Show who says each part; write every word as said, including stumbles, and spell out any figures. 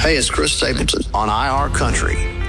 Speaker 1: Hey, it's Chris Stapleton on I R Country.